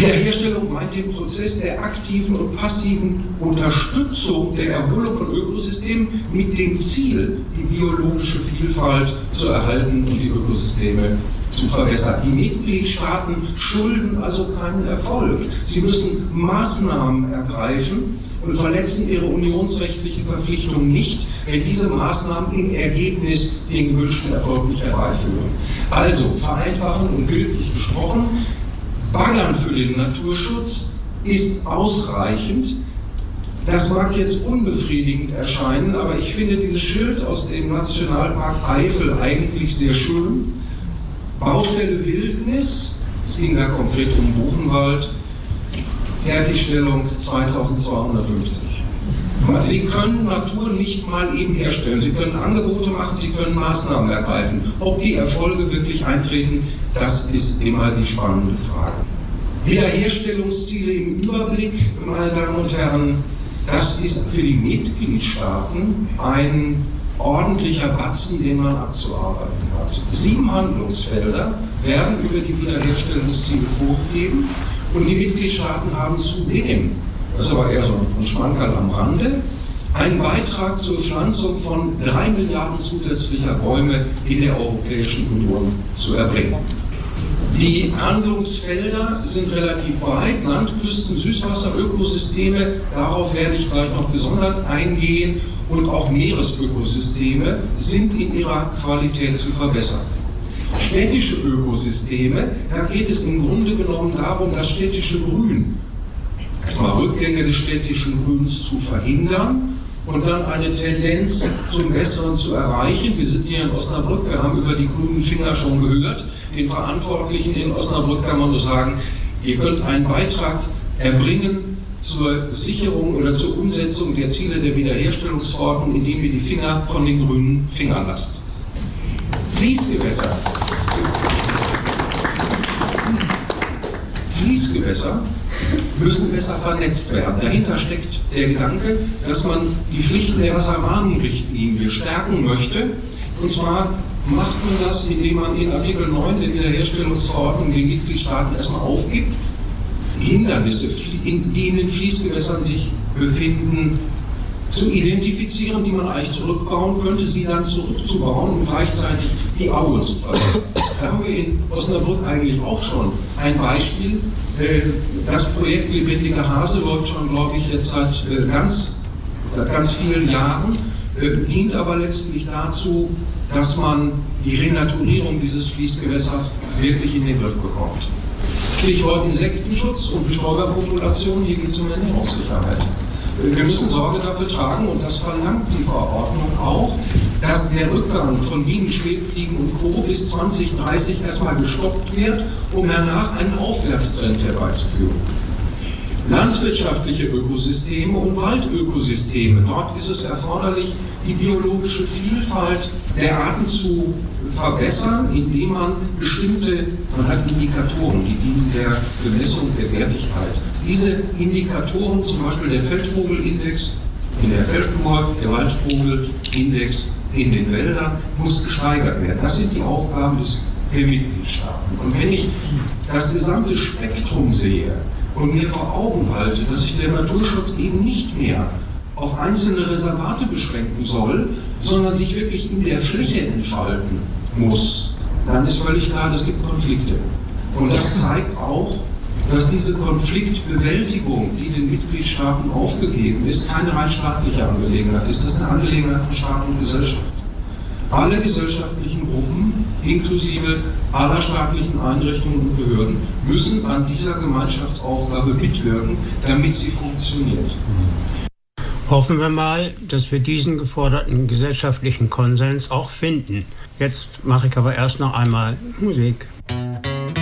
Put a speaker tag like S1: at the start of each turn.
S1: Wiederherstellung meint den Prozess der aktiven und passiven Unterstützung der Erholung von Ökosystemen mit dem Ziel, die biologische Vielfalt zu erhalten und die Ökosysteme zu verbessern. Die Mitgliedstaaten schulden also keinen Erfolg. Sie müssen Maßnahmen ergreifen und verletzen ihre unionsrechtliche Verpflichtung nicht, wenn diese Maßnahmen im Ergebnis den gewünschten Erfolg nicht herbeiführen. Also vereinfachen und bildlich gesprochen, Baggern für den Naturschutz ist ausreichend. Das mag jetzt unbefriedigend erscheinen, aber ich finde dieses Schild aus dem Nationalpark Eifel eigentlich sehr schön. Baustelle Wildnis, es ging da konkret um Buchenwald, Fertigstellung 2250. Sie können Natur nicht mal eben herstellen. Sie können Angebote machen, Sie können Maßnahmen ergreifen. Ob die Erfolge wirklich eintreten, das ist immer die spannende Frage. Wiederherstellungsziele im Überblick, meine Damen und Herren, das ist für die Mitgliedstaaten ein ordentlicher Batzen, den man abzuarbeiten hat. 7 Handlungsfelder werden über die Wiederherstellungsziele vorgegeben und die Mitgliedstaaten haben zudem, das ist aber eher so ein Schmankerl am Rande, einen Beitrag zur Pflanzung von 3 Milliarden zusätzlicher Bäume in der Europäischen Union zu erbringen. Die Handlungsfelder sind relativ breit, Land, Küsten, Süßwasser, Ökosysteme, darauf werde ich gleich noch gesondert eingehen, und auch Meeresökosysteme sind in ihrer Qualität zu verbessern. Städtische Ökosysteme, da geht es im Grunde genommen darum, das städtische Grün, erstmal Rückgänge des städtischen Grüns zu verhindern und dann eine Tendenz zum Besseren zu erreichen. Wir sind hier in Osnabrück, wir haben über die grünen Finger schon gehört. Den Verantwortlichen in Osnabrück kann man nur sagen, ihr könnt einen Beitrag erbringen zur Sicherung oder zur Umsetzung der Ziele der Wiederherstellungsverordnung, indem ihr die Finger von den grünen Fingern lasst. Fließgewässer. Fließgewässer müssen besser vernetzt werden. Dahinter steckt der Gedanke, dass man die Pflichten der Wasserrahmenrichtlinie stärken möchte. Und zwar macht man das, indem man in Artikel 9 der Wiederherstellungsverordnung den Mitgliedstaaten erstmal aufgibt, Hindernisse, die in den Fließgewässern sich befinden, zu identifizieren, die man eigentlich zurückbauen könnte, sie dann zurückzubauen und gleichzeitig die Aue zu verbessern. Da haben wir in Osnabrück eigentlich auch schon ein Beispiel. Das Projekt Lebendiger Hase läuft schon, glaube ich, jetzt seit ganz vielen Jahren, dient aber letztlich dazu, dass man die Renaturierung dieses Fließgewässers wirklich in den Griff bekommt. Stichwort Insektenschutz und Bestäuberpopulation, hier geht es um Ernährungssicherheit. Wir müssen Sorge dafür tragen, und das verlangt die Verordnung auch, dass der Rückgang von Bienen, Schwebfliegen und Co. bis 2030 erstmal gestoppt wird, um hernach einen Aufwärtstrend herbeizuführen. Landwirtschaftliche Ökosysteme und Waldökosysteme. Dort ist es erforderlich, die biologische Vielfalt der Arten zu verbessern, indem man hat Indikatoren, die dienen der Bemessung der Wertigkeit. Diese Indikatoren, zum Beispiel der Feldvogelindex in der Feldflur, der Waldvogelindex in den Wäldern, muss gesteigert werden. Das sind die Aufgaben der Mitgliedstaaten. Und wenn ich das gesamte Spektrum sehe und mir vor Augen halte, dass sich der Naturschutz eben nicht mehr auf einzelne Reservate beschränken soll, sondern sich wirklich in der Fläche entfalten muss, dann ist völlig klar, es gibt Konflikte. Und das zeigt auch, dass diese Konfliktbewältigung, die den Mitgliedstaaten aufgegeben ist, keine rein staatliche Angelegenheit ist. Das ist eine Angelegenheit von Staat und Gesellschaft. Alle gesellschaftlichen Gruppen, inklusive aller staatlichen Einrichtungen und Behörden, müssen an dieser Gemeinschaftsaufgabe mitwirken, damit sie funktioniert.
S2: Hoffen wir mal, dass wir diesen geforderten gesellschaftlichen Konsens auch finden. Jetzt mache ich aber erst noch einmal Musik.